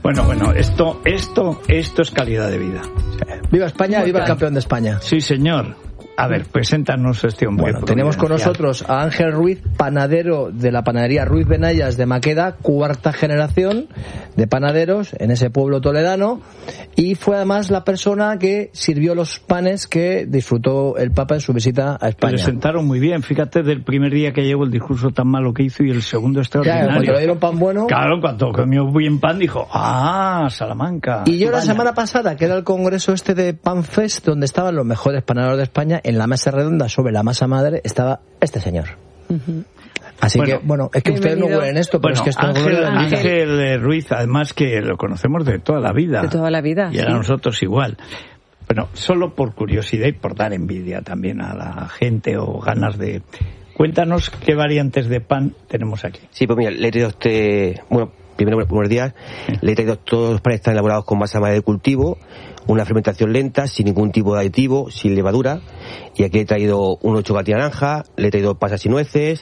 Bueno, esto es calidad de vida. Viva España, viva el campeón de España. Sí, señor. A ver, preséntanos a este hombre. Bueno, tenemos con nosotros a Ángel Ruiz, panadero de la panadería Ruiz Benayas de Maqueda, cuarta generación de panaderos en ese pueblo toledano, y fue además la persona que sirvió los panes que disfrutó el Papa en su visita a España. Le sentaron muy bien, fíjate, del primer día que llegó el discurso tan malo que hizo y el segundo extraordinario. Claro, cuando le dieron pan bueno. Claro, cuando comió bien pan dijo, Salamanca. Y yo la semana pasada, que era el congreso de Pan Fest, donde estaban los mejores panaderos de España, en la mesa redonda sobre la masa madre estaba este señor. Uh-huh. Así que, es que ustedes no huelen esto, pero es que esto Ángel Ruiz, además que lo conocemos de toda la vida. De toda la vida. Y a nosotros igual. Bueno, solo por curiosidad y por dar envidia también a la gente o ganas de... Cuéntanos qué variantes de pan tenemos aquí. Sí, pues mira, le he traído primero, buenos días. Le he traído todos los panes están elaborados con masa madre de cultivo, una fermentación lenta, sin ningún tipo de aditivo, sin levadura. Y aquí he traído un chocolate naranja, le he traído pasas y nueces,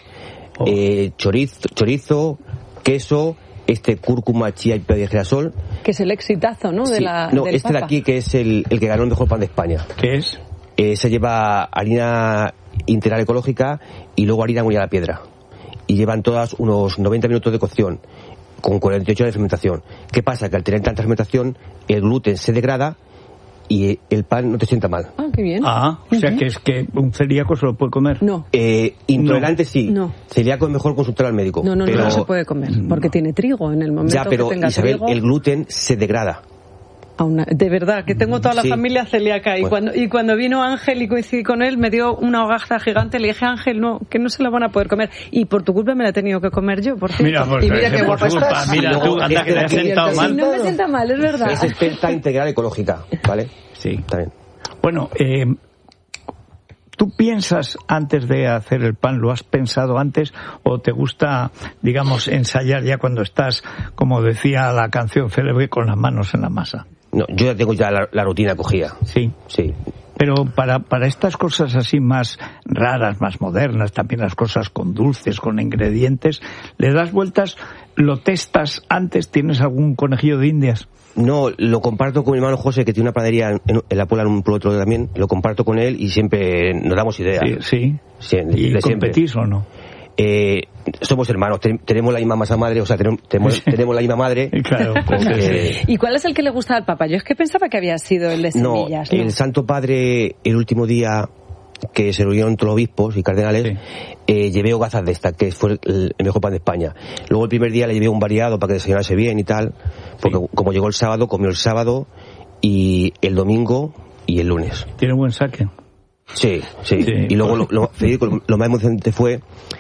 chorizo, queso, cúrcuma, chía y pera de girasol. Que es el exitazo, ¿no? Sí, del Papa. De aquí, que es el que ganó el mejor pan de España. ¿Qué es? Se lleva harina integral ecológica y luego harina molida a la piedra. Y llevan todas unos 90 minutos de cocción, con 48 horas de fermentación. ¿Qué pasa? Que al tener tanta fermentación, el gluten se degrada y el pan no te sienta mal. Ah, qué bien. O sea que es que un celíaco se lo puede comer. No. Intolerante sí. No. Celíaco es mejor consultar al médico. No se puede comer, porque tiene trigo en el momento que tenga Isabel, trigo. el gluten se degrada. De verdad, que tengo toda la familia celíaca y cuando vino Ángel y coincidí con él, me dio una hogaza gigante. Le dije, Ángel, que no se la van a poder comer, y por tu culpa me la he tenido que comer yo, por cierto. Mira, y mira qué guapa estás. Mira tú, anda que te has sentado mal. No me sienta mal, es verdad. Es experta integral ecológica, ¿vale? Sí. Está bien. Bueno, ¿tú piensas antes de hacer el pan? ¿Lo has pensado antes o te gusta, digamos, ensayar ya cuando estás, como decía la canción célebre, con las manos en la masa? No, yo ya tengo la rutina cogida. Sí. Pero para estas cosas así más raras, más modernas, también las cosas con dulces, con ingredientes, ¿le das vueltas? ¿Lo testas antes? ¿Tienes algún conejillo de indias? No, lo comparto con mi hermano José, que tiene una panadería en La Puebla, en un pueblo otro también. Lo comparto con él y siempre nos damos ideas. Sí. ¿Y competís o no? Somos hermanos, tenemos la misma masa madre, o sea, tenemos la misma madre. Claro. ¿Y cuál es el que le gusta al Papa? Yo es que pensaba que había sido el de semillas. No, el Santo Padre, el último día que se reunieron todos los obispos y cardenales, llevé hogazas de esta, que fue el mejor pan de España. Luego el primer día le llevé un variado para que desayunase bien y tal, porque como llegó el sábado, comió el sábado y el domingo y el lunes. ¿Tiene buen saque? Sí. Y luego lo más emocionante fue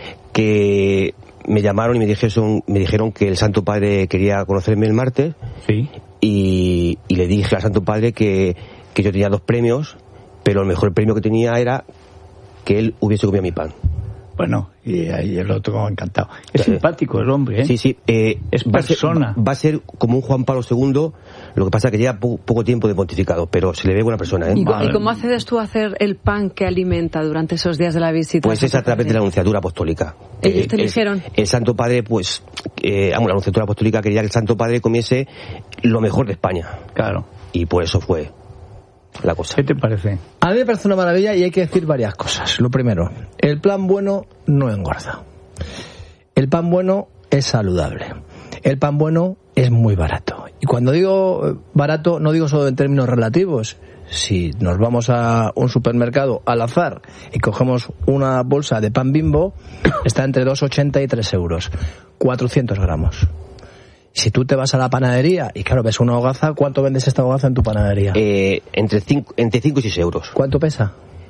que me llamaron y me dijeron que el Santo Padre quería conocerme el martes. Sí. Y le dije al Santo Padre que yo tenía 2 premios, pero el mejor premio que tenía era que él hubiese comido mi pan. Bueno, y ahí el otro encantado. Es simpático el hombre, ¿eh? Sí. Es persona. Va a ser como un Juan Pablo II, lo que pasa es que lleva poco tiempo de pontificado, pero se le ve buena persona, ¿eh? ¿Y cómo accedes tú a hacer el pan que alimenta durante esos días de la visita? Pues es a través de la Anunciatura Apostólica. ¿Ellos te eligieron? El Santo Padre, la Anunciatura Apostólica quería que el Santo Padre comiese lo mejor de España. Claro. Y por eso fue la cosa. ¿Qué te parece? A mí me parece una maravilla y hay que decir varias cosas. Lo primero, el pan bueno no engorda. El pan bueno es saludable. El pan bueno es muy barato. Y cuando digo barato, no digo solo en términos relativos. Si nos vamos a un supermercado al azar y cogemos una bolsa de pan Bimbo, está entre 2,80 y 3 euros. 400 gramos. Si tú te vas a la panadería y claro, ves una hogaza, ¿cuánto vendes esta hogaza en tu panadería? Entre 5 y 6 euros. ¿Cuánto pesa?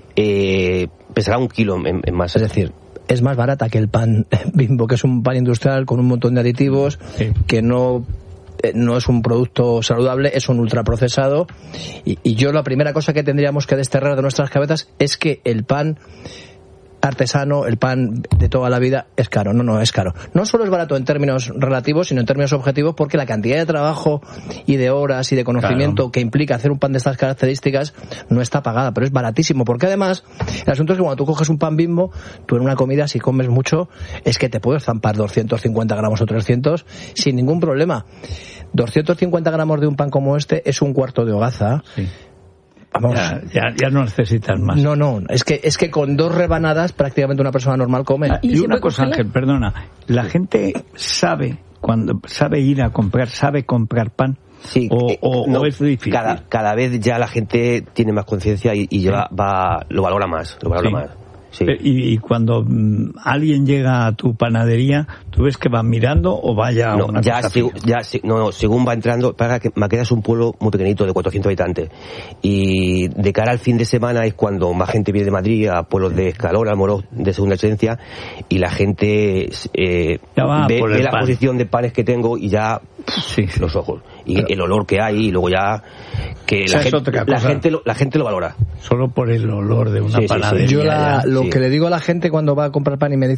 Pesará 1 kilo en más. Es decir, es más barata que el pan Bimbo, que es un pan industrial con un montón de aditivos, que no es un producto saludable, es un ultraprocesado. Y yo la primera cosa que tendríamos que desterrar de nuestras cabezas es que el pan artesano, el pan de toda la vida es caro. No, es caro. No solo es barato en términos relativos, sino en términos objetivos, porque la cantidad de trabajo y de horas y de conocimiento que implica hacer un pan de estas características no está pagada, pero es baratísimo, porque además el asunto es que cuando tú coges un pan Bimbo, tú en una comida, si comes mucho, es que te puedes zampar 250 gramos o 300 sin ningún problema. 250 gramos de un pan como este es un cuarto de hogaza. Sí. Vamos. Ya no necesitas más. No, es que con 2 rebanadas prácticamente una persona normal come. Y una cosa, Ángel, perdona, la gente sabe ir a comprar, sabe comprar pan. Sí, no es difícil. Cada vez ya la gente tiene más conciencia y lo valora más. Sí. Y cuando alguien llega a tu panadería, ¿tú ves que va mirando o vaya a una cosa fija? Según va entrando, para que Maqueda es un pueblo muy pequeñito de 400 habitantes, y de cara al fin de semana es cuando más gente viene de Madrid a pueblos de escalón, a moros de segunda excelencia, y la gente ve la posición de panes que tengo y ya los ojos y el olor que hay, y luego ya que la gente lo valora solo por el olor de una panadería. Yo lo que le digo a la gente cuando va a comprar pan y me dice